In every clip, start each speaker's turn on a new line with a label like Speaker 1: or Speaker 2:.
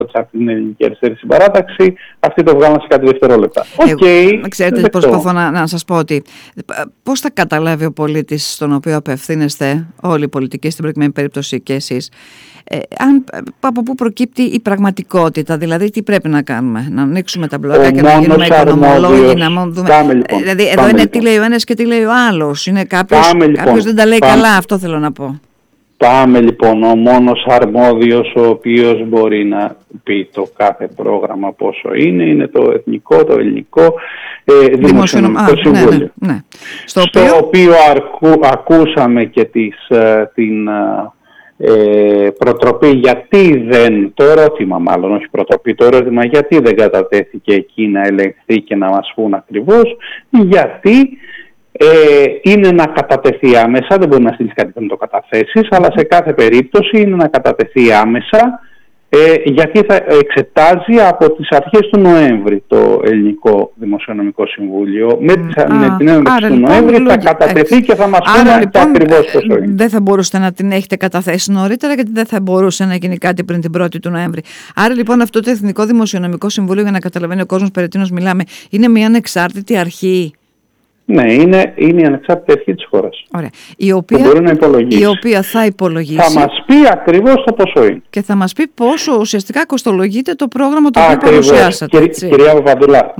Speaker 1: την Ελληνική Αριστερή Συμπαράταξη, αυτοί το βγάλαν σε κάτι δευτερόλεπτα.
Speaker 2: Ξέρετε, προσπαθώ να σας πω ότι πώς θα καταλάβει ο πολίτης στον οποίο απευθύνεστε όλοι οι πολιτικοί, στην προκειμένη περίπτωση και εσείς, από πού προκύπτει η πραγματικότητα, δηλαδή τι πρέπει να κάνουμε, να ανοίξουμε τα μπλοκάκια, να γίνουμε οικονομολόγοι, να δούμε. Δηλαδή εδώ είναι τι λέει ο ένας και τι λέει ο άλλος. Είναι κάποιος δεν τα λέει καλά, αυτό θέλω να πω.
Speaker 1: Πάμε λοιπόν, ο μόνος αρμόδιος ο οποίος μπορεί να πει το κάθε πρόγραμμα πόσο είναι το εθνικό, το ελληνικό δημοσιονομικό συμβούλιο.
Speaker 2: Ναι.
Speaker 1: Στο οποίο ακούσαμε και την προτροπή γιατί δεν, το ερώτημα μάλλον, όχι προτροπή, το ερώτημα γιατί δεν κατατέθηκε εκεί να ελεγχθεί και να μας πούν ακριβώς, γιατί είναι να κατατεθεί άμεσα, δεν μπορεί να στείλεις κάτι να το καταθέσεις, αλλά σε κάθε περίπτωση είναι να κατατεθεί άμεσα, γιατί θα εξετάζει από τις αρχές του Νοέμβρη το Ελληνικό Δημοσιονομικό Συμβούλιο. Με την έναρξη του Νοέμβρη θα κατατεθεί και θα μας πούνε και ακριβώς πόσο είναι.
Speaker 2: Δεν θα μπορούσατε να την έχετε καταθέσει νωρίτερα, γιατί δεν θα μπορούσε να γίνει κάτι πριν την 1η του Νοέμβρη. Άρα λοιπόν αυτό το Εθνικό Δημοσιονομικό Συμβούλιο, για να καταλαβαίνει ο κόσμος περί τίνος μιλάμε, είναι μια ανεξάρτητη αρχή.
Speaker 1: Ναι, είναι η ανεξάρτητη αρχή της χώρας.
Speaker 2: Ωραία.
Speaker 1: Η
Speaker 2: οποία θα υπολογίσει.
Speaker 1: Θα μας πει ακριβώς το πόσο είναι.
Speaker 2: Και θα μας πει πόσο ουσιαστικά κοστολογείται το πρόγραμμα το οποίο παρουσιάσατε.
Speaker 1: Κυρία Παπαδουλά,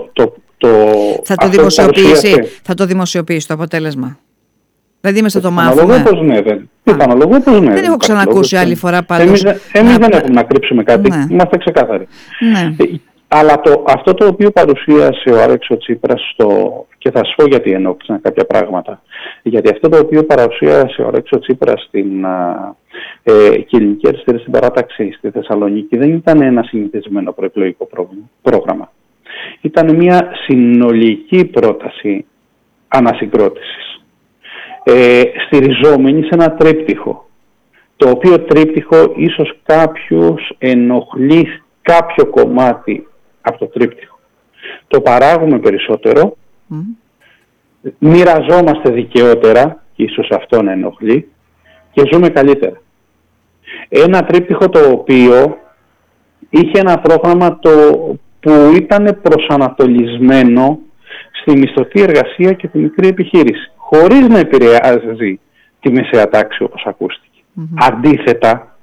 Speaker 2: θα το δημοσιοποιήσει το αποτέλεσμα. Δηλαδή μέσα το μάθουμε.
Speaker 1: Πιθανολογώ πως ναι.
Speaker 2: Δεν έχω ξανακούσει άλλη φορά πάντως.
Speaker 1: Εμείς δεν έχουμε να κρύψουμε κάτι. Ναι. Είμαστε ξεκάθαροι.
Speaker 2: Ναι.
Speaker 1: Αλλά αυτό το οποίο παρουσίασε ο Αλέξης Τσίπρας και θα σας πω γιατί ενόχλησαν κάποια πράγματα. Γιατί αυτό το οποίο παρουσίασε ο Αλέξης Τσίπρας στην Ελληνική Αριστερή Συμπαράταξη στη Θεσσαλονίκη δεν ήταν ένα συνηθισμένο προεκλογικό πρόγραμμα. Ήταν μια συνολική πρόταση ανασυγκρότησης, στηριζόμενη σε ένα τρίπτυχο, το οποίο τρίπτυχο ίσως κάποιους ενοχλεί κάποιο κομμάτι από το τρίπτυχο. Το παράγουμε περισσότερο, μοιραζόμαστε δικαιότερα, και ίσως αυτό να ενοχλεί, και ζούμε καλύτερα. Ένα τρίπτυχο το οποίο είχε ένα πρόγραμμα που ήταν προσανατολισμένο στη μισθωτή εργασία και τη μικρή επιχείρηση, χωρίς να επηρεάζει τη μεσαία τάξη όπως ακούστηκε. Αντίθετα,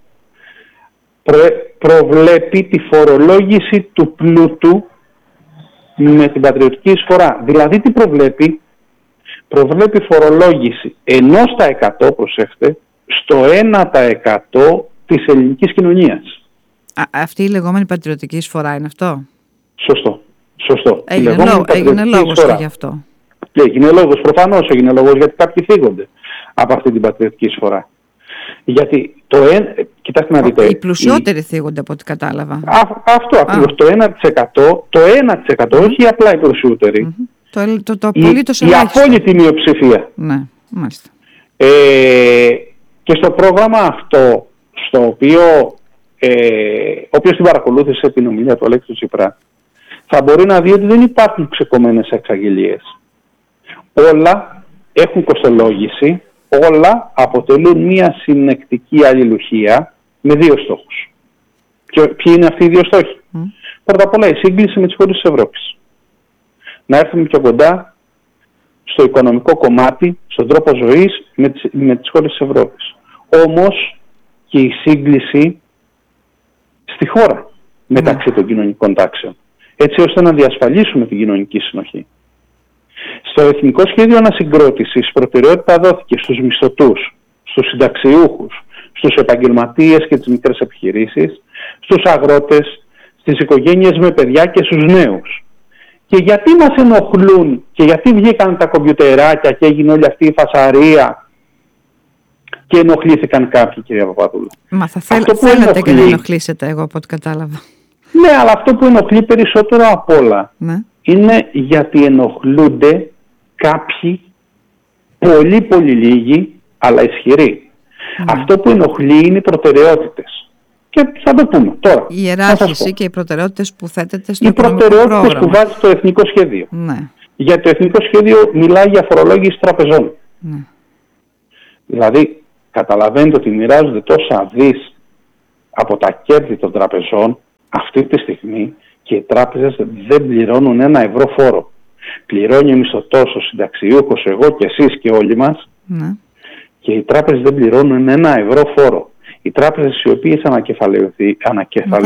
Speaker 1: προβλέπει τη φορολόγηση του πλούτου με την πατριωτική εισφορά. Δηλαδή τι προβλέπει? Προβλέπει φορολόγηση 1%, προσέχτε, στο 1% της ελληνικής κοινωνίας.
Speaker 2: Αυτή η λεγόμενη πατριωτική εισφορά είναι αυτό?
Speaker 1: Σωστό.
Speaker 2: Έγινε λόγος και γι' αυτό.
Speaker 1: Έγινε λόγος, προφανώς έγινε λόγος, γιατί κάποιοι θίγονται από αυτή την πατριωτική εισφορά. Γιατί κοιτάξτε να δείτε.
Speaker 2: Οι πλουσιότεροι θίγονται από ό,τι κατάλαβα.
Speaker 1: Αυτό ακριβώς. Το 1%, όχι απλά οι πλουσιότεροι. Η απόλυτη μειοψηφία.
Speaker 2: Ναι, μάλιστα.
Speaker 1: Και στο πρόγραμμα αυτό, στο οποίο όποιος την παρακολούθησε την ομιλία του Αλέξη Τσίπρα, θα μπορεί να δει ότι δεν υπάρχουν ξεκομμένες εξαγγελίες. Όλα έχουν κοστολόγηση. Όλα αποτελούν μια συνεκτική αλληλουχία με δύο στόχους. Ποιοι είναι αυτοί οι δύο στόχοι? Πρώτα απ' όλα η σύγκληση με τις χώρες της Ευρώπης. Να έρθουμε πιο κοντά στο οικονομικό κομμάτι, στον τρόπο ζωής με τις χώρες της Ευρώπης. Όμως και η σύγκληση στη χώρα μεταξύ των κοινωνικών τάξεων, έτσι ώστε να διασφαλίσουμε την κοινωνική συνοχή. Στο Εθνικό Σχέδιο Ανασυγκρότησης προτεραιότητα δόθηκε στους μισθωτούς, στους συνταξιούχους, στους επαγγελματίες και τις μικρές επιχειρήσεις, στους αγρότες, στις οικογένειες με παιδιά και στους νέους. Και γιατί μας ενοχλούν και γιατί βγήκαν τα κομπιουτεράκια και έγινε όλη αυτή η φασαρία και ενοχλήθηκαν κάποιοι, κυρία Παπαδούλα?
Speaker 2: Μα θέλετε και να ενοχλήσετε, εγώ από ό,τι κατάλαβα.
Speaker 1: Ναι, αλλά αυτό που ενοχλεί περισσότερο απ' όλα είναι γιατί ενοχλούνται κάποιοι πολύ λίγοι αλλά ισχυροί. Αυτό που ενοχλεί είναι οι προτεραιότητες. Και θα το πούμε τώρα.
Speaker 2: Η ιεράρχηση και οι προτεραιότητες που θέτεται στο οικονομικό πρόγραμμα.
Speaker 1: Οι προτεραιότητες που βάζει το Εθνικό Σχέδιο. Γιατί το Εθνικό Σχέδιο μιλάει για φορολόγηση τραπεζών. Δηλαδή, καταλαβαίνετε ότι μοιράζονται τόσα δις από τα κέρδη των τραπεζών, αυτή τη στιγμή και οι τράπεζες δεν πληρώνουν €1 φόρο. Πληρώνει ο μισθωτός, ο συνταξιούχος, εγώ και εσείς και όλοι μας, και οι τράπεζες δεν πληρώνουν €1 φόρο. Οι τράπεζες οι οποίες ανακεφαλαιοποιήθηκαν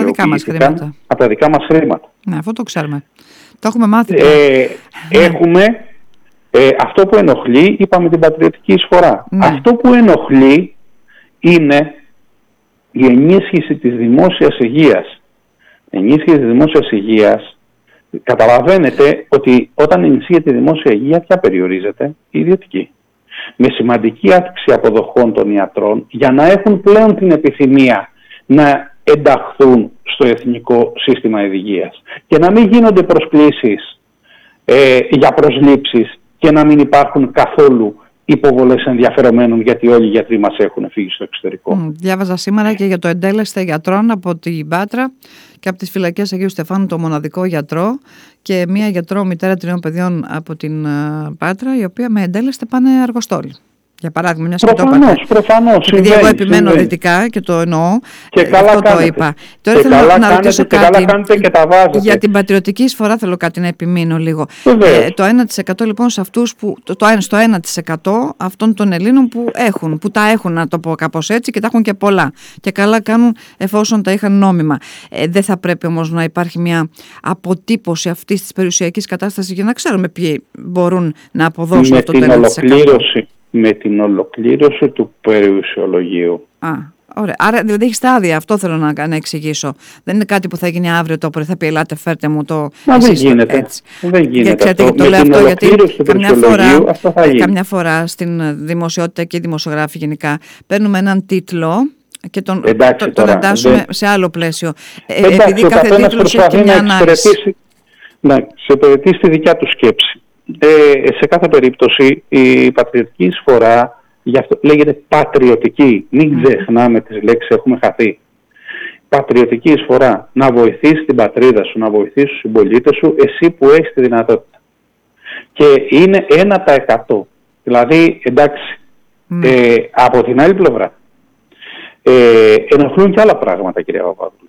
Speaker 1: από τα δικά μας χρήματα.
Speaker 2: Ναι, αυτό το ξέρουμε. Το έχουμε μάθει.
Speaker 1: Έχουμε αυτό που ενοχλεί, είπαμε την πατριωτική εισφορά. Ναι. Αυτό που ενοχλεί είναι η ενίσχυση της δημόσιας υγείας. Ενίσχυση της δημόσιας υγείας, καταλαβαίνετε ότι όταν ενισχύεται η δημόσια υγεία, ποια περιορίζεται? Η ιδιωτική. Με σημαντική αύξηση αποδοχών των ιατρών για να έχουν πλέον την επιθυμία να ενταχθούν στο εθνικό σύστημα υγείας και να μην γίνονται προσκλήσεις για προσλήψεις και να μην υπάρχουν καθόλου υποβολές ενδιαφερομένων, γιατί όλοι οι γιατροί μας έχουν φύγει στο εξωτερικό.
Speaker 2: Διάβαζα σήμερα και για το εντέλεσθε γιατρών από την Πάτρα και από τις φυλακές Αγίου Στεφάνου, το μοναδικό γιατρό, και μία γιατρό μητέρα 3 παιδιών από την Πάτρα, η οποία με εντέλεσθε πάνε Αργοστόλη. Για παράδειγμα, μια
Speaker 1: προφανώς.
Speaker 2: Επειδή εγώ επιμένω δυτικά και το εννοώ,
Speaker 1: και καλά
Speaker 2: αυτό
Speaker 1: κάνετε.
Speaker 2: το είπα. Τώρα θέλω να ρωτήσω κάτι.
Speaker 1: Και τα βάζετε.
Speaker 2: Για την πατριωτική εισφορά θέλω κάτι να επιμείνω λίγο. Το 1% λοιπόν σε αυτούς που. Στο 1% αυτών των Ελλήνων που τα έχουν, να το πω κάπως έτσι, και τα έχουν και πολλά. Και καλά κάνουν εφόσον τα είχαν νόμιμα. Δεν θα πρέπει όμως να υπάρχει μια αποτύπωση αυτής της περιουσιακής κατάστασης για να ξέρουμε ποιοι μπορούν να αποδώσουν αυτό το 1%.
Speaker 1: Με την ολοκλήρωση του περιουσιολογίου.
Speaker 2: Ωραία. Άρα δηλαδή έχει στάδια, αυτό θέλω να εξηγήσω. Δεν είναι κάτι που θα γίνει αύριο το πρωί, θα πει ελάτε φέρτε μου το.
Speaker 1: Δεν γίνεται. Δεν γίνεται αυτό.
Speaker 2: Το λέω αυτό γιατί καμιά φορά στην δημοσιότητα και οι δημοσιογράφοι γενικά παίρνουμε έναν τίτλο και τον εντάσσουμε σε άλλο πλαίσιο. Επειδή κάθε τίτλος έχει μια ανάλυση.
Speaker 1: Να εξυπηρετήσει τη δικιά του σκέψη. Σε κάθε περίπτωση η πατριωτική εισφορά, γι' αυτό λέγεται πατριωτική, μην ξεχνάμε τις λέξεις, έχουμε χαθεί. Πατριωτική εισφορά, να βοηθήσει την πατρίδα σου, να βοηθήσει τους συμπολίτες σου, εσύ που έχεις τη δυνατότητα. Και είναι 1%. Δηλαδή, εντάξει, από την άλλη πλευρά ενοχλούν και άλλα πράγματα, κυρία Παπαδούλου.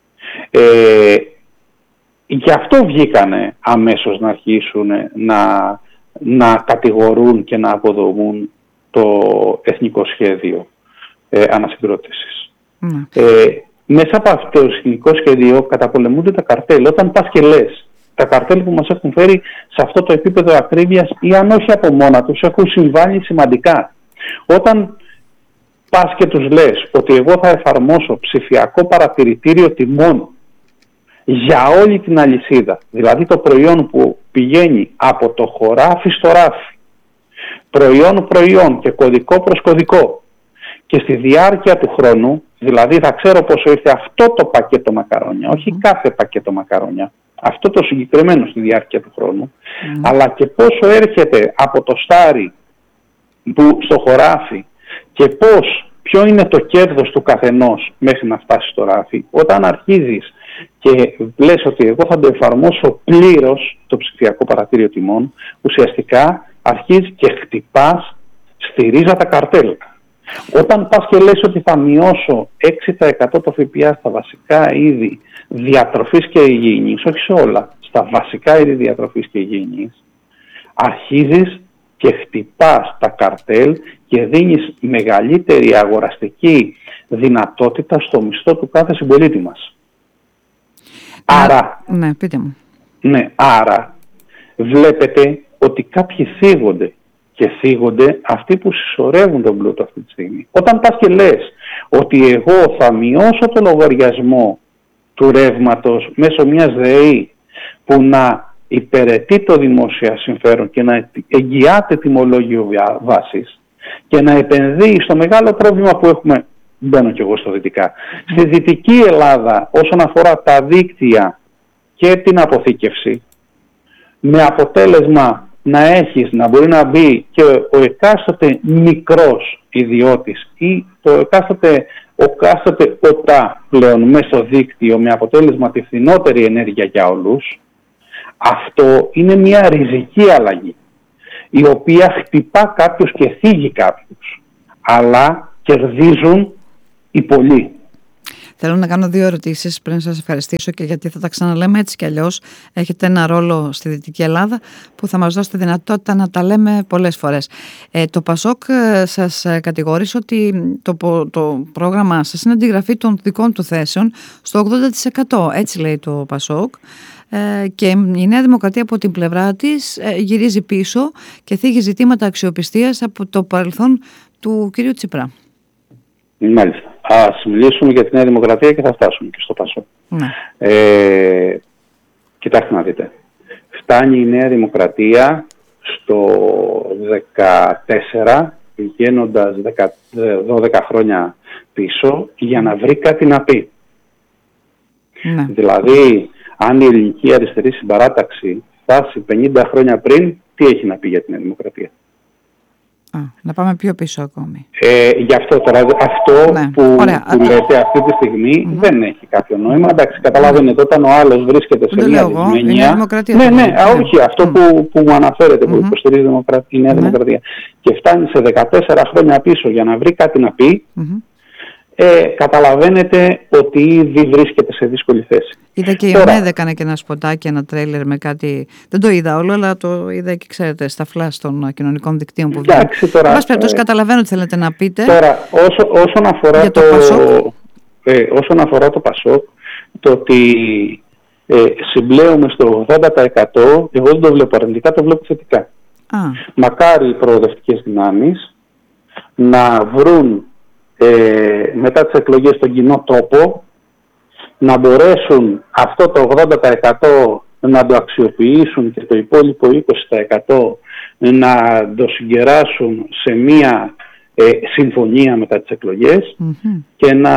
Speaker 1: Γι' αυτό βγήκανε αμέσως να αρχίσουν να κατηγορούν και να αποδομούν το εθνικό σχέδιο ανασυγκρότησης. Μέσα από αυτό το εθνικό σχέδιο καταπολεμούνται τα καρτέλ. Όταν πας και λες, τα καρτέλ που μας έχουν φέρει σε αυτό το επίπεδο ακρίβειας, ή αν όχι από μόνα τους, έχουν συμβάλει σημαντικά. Όταν πας και τους λες ότι εγώ θα εφαρμόσω ψηφιακό παρατηρητήριο τιμών για όλη την αλυσίδα, δηλαδή το προϊόν που πηγαίνει από το χωράφι στο ράφι, προϊόν και κωδικό προς κωδικό, και στη διάρκεια του χρόνου, δηλαδή θα ξέρω πόσο ήρθε αυτό το πακέτο μακαρόνια, όχι κάθε πακέτο μακαρόνια, αυτό το συγκεκριμένο στη διάρκεια του χρόνου, αλλά και πόσο έρχεται από το στάρι που στο χωράφι και ποιο είναι το κέρδος του καθενός μέχρι να φτάσει στο ράφι. Όταν αρχίζεις και λες ότι εγώ θα το εφαρμόσω πλήρως το ψηφιακό παρατήριο τιμών, ουσιαστικά αρχίζεις και χτυπάς στη ρίζα τα καρτέλ. Όταν πας και λες ότι θα μειώσω 6% το ΦΠΑ στα βασικά είδη διατροφής και υγιεινής, όχι σε όλα, στα βασικά είδη διατροφής και υγιεινής, αρχίζεις και χτυπάς τα καρτέλ και δίνεις μεγαλύτερη αγοραστική δυνατότητα στο μισθό του κάθε συμπολίτη μας. Άρα,
Speaker 2: ναι, πείτε μου.
Speaker 1: Ναι, άρα βλέπετε ότι κάποιοι θίγονται, και θίγονται αυτοί που συσσωρεύουν τον πλούτο αυτή τη στιγμή. Όταν πας και λες ότι εγώ θα μειώσω το λογαριασμό του ρεύματος μέσω μιας ΔΕΗ που να υπηρετεί το δημόσιο συμφέρον και να εγγυάται τιμολόγιο βάσης και να επενδύει στο μεγάλο πρόβλημα που έχουμε, μπαίνω κι εγώ στο δυτικά, στη Δυτική Ελλάδα όσον αφορά τα δίκτυα και την αποθήκευση, με αποτέλεσμα να μπορεί να μπει και ο εκάστοτε μικρός ιδιώτης ή ο εκάστοτε ΟΤΑ πλέον μέσα στο δίκτυο, με αποτέλεσμα τη φθηνότερη ενέργεια για όλους. Αυτό είναι μια ριζική αλλαγή, η οποία χτυπά κάποιους και θίγει κάποιους, αλλά κερδίζουν οι πολλοί.
Speaker 2: Θέλω να κάνω 2 ερωτήσεις πριν σας ευχαριστήσω, και γιατί θα τα ξαναλέμε έτσι κι αλλιώς. Έχετε ένα ρόλο στη Δυτική Ελλάδα που θα μας δώσει τη δυνατότητα να τα λέμε πολλές φορές. Το ΠΑΣΟΚ σας κατηγόρησε ότι το πρόγραμμα σας είναι αντιγραφή των δικών του θέσεων στο 80%. Έτσι λέει το ΠΑΣΟΚ. Και η Νέα Δημοκρατία από την πλευρά της γυρίζει πίσω και θίγει ζητήματα αξιοπιστίας από το παρελθόν του κυρίου Τσίπρα.
Speaker 1: Μάλιστα. Ας μιλήσουμε για τη Νέα Δημοκρατία και θα φτάσουμε και στο ΠΑΣΟΚ.
Speaker 2: Ναι.
Speaker 1: Κοιτάξτε να δείτε. Φτάνει η Νέα Δημοκρατία στο 14, πηγαίνοντας 12 χρόνια πίσω, για να βρει κάτι να πει.
Speaker 2: Ναι.
Speaker 1: Δηλαδή, αν η ελληνική αριστερή συμπαράταξη φτάσει 50 χρόνια πριν, τι έχει να πει για την Νέα Δημοκρατία?
Speaker 2: Να πάμε πιο πίσω ακόμη.
Speaker 1: Γι' αυτό τώρα, αυτό
Speaker 2: ναι.
Speaker 1: που λέτε αυτή τη στιγμή δεν έχει κάποιο νόημα. Εντάξει, καταλαβαίνετε, όταν ο άλλος βρίσκεται σε μια δυσμενία. Ναι, όχι, αυτό που μου αναφέρετε, που υποστηρίζει η Νέα Δημοκρατία, και φτάνει σε 14 χρόνια πίσω για να βρει κάτι να πει, καταλαβαίνετε ότι ήδη βρίσκεται σε δύσκολη θέση.
Speaker 2: Είδα και η ΟΜΕΔ έκανε και ένα σποτάκι, ένα τρέιλερ με κάτι. Δεν το είδα όλο, αλλά το είδα και ξέρετε στα φλάς των κοινωνικών δικτύων που βγαίνουν. Μας περιπτώσει, καταλαβαίνω τι θέλετε να πείτε.
Speaker 1: Τώρα, όσον αφορά το ΠΑΣΟΚ, το ότι συμπλέουμε στο 80%, εγώ δεν το βλέπω αρνητικά, το βλέπω θετικά. Μακάρι οι προοδευτικές δυνάμεις να βρουν μετά τις εκλογές στον κοινό τόπο, να μπορέσουν αυτό το 80% να το αξιοποιήσουν και το υπόλοιπο 20% να το συγκεράσουν σε μία συμφωνία μετά τις εκλογές και να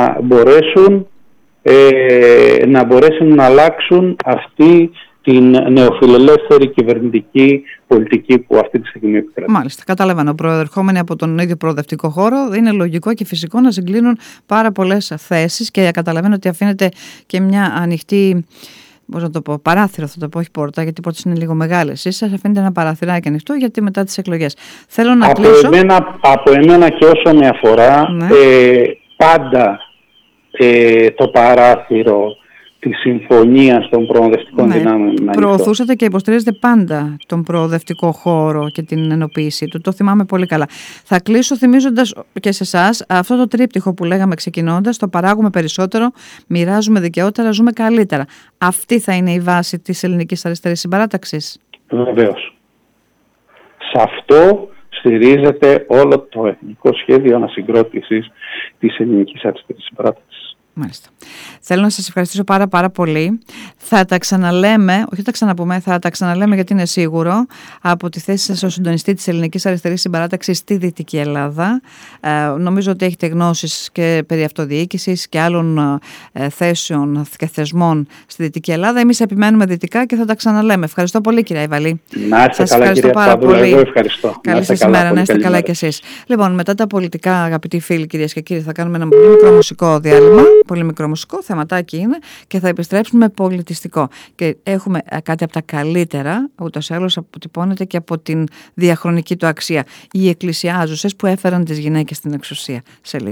Speaker 1: μπορέσουν να αλλάξουν αυτή την νεοφιλελεύθερη κυβερνητική πολιτική που αυτή τη στιγμή επικρατεί.
Speaker 2: Μάλιστα, καταλαβαίνω. Προερχόμενοι από τον ίδιο προοδευτικό χώρο, είναι λογικό και φυσικό να συγκλίνουν πάρα πολλές θέσεις, και καταλαβαίνω ότι αφήνεται και μια ανοιχτή, πώς να το πω, παράθυρο, θα το πω, όχι πόρτα, γιατί οι πόρτες είναι λίγο μεγάλες. Εσείς αφήνετε ένα παραθυράκι ανοιχτό, γιατί μετά τις εκλογές. Θέλω να κλείσω.
Speaker 1: Από εμένα και όσο με αφορά, πάντα το παράθυρο τη συμφωνία των προοδευτικών δυνάμεων.
Speaker 2: Προωθούσατε και υποστηρίζετε πάντα τον προοδευτικό χώρο και την ενοποίησή του. Το θυμάμαι πολύ καλά. Θα κλείσω θυμίζοντας και σε εσάς αυτό το τρίπτυχο που λέγαμε ξεκινώντας: το παράγουμε περισσότερο, μοιράζουμε δικαιότερα, ζούμε καλύτερα. Αυτή θα είναι η βάση της ελληνικής αριστερής συμπαράταξης.
Speaker 1: Βεβαίως. Σε αυτό στηρίζεται όλο το εθνικό σχέδιο ανασυγκρότησης της ελληνικής αριστερής συμπαράταξης.
Speaker 2: Μάλιστα. Θέλω να σας ευχαριστήσω πάρα πολύ. Θα τα ξαναλέμε, όχι θα τα ξαναπούμε, θα τα ξαναλέμε, γιατί είναι σίγουρο, από τη θέση σας ως συντονιστή της Ελληνικής Αριστερής Συμπαράταξης στη Δυτική Ελλάδα. Νομίζω ότι έχετε γνώσεις και περί αυτοδιοίκησης και άλλων θέσεων και θεσμών στη Δυτική Ελλάδα. Εμείς επιμένουμε δυτικά και θα τα ξαναλέμε. Ευχαριστώ πολύ, κυρία Ιβαλή.
Speaker 1: Να είστε καλά, κυρία Παπαδούλα. Εγώ ευχαριστώ.
Speaker 2: Καλή σας ημέρα, να είστε καλά κι εσείς. Λοιπόν, μετά τα πολιτικά, αγαπητοί φίλοι, κυρίες και κύριοι, θα κάνουμε ένα πολύ μικρό μουσικό διάλειμμα. Πολύ μικρό μουσικό, θεματάκι είναι, και θα επιστρέψουμε πολιτιστικό. Και έχουμε κάτι από τα καλύτερα, ούτως ή άλλως αποτυπώνεται και από την διαχρονική του αξία. Οι εκκλησιάζουσες που έφεραν τις γυναίκες στην εξουσία. Σε λίγο.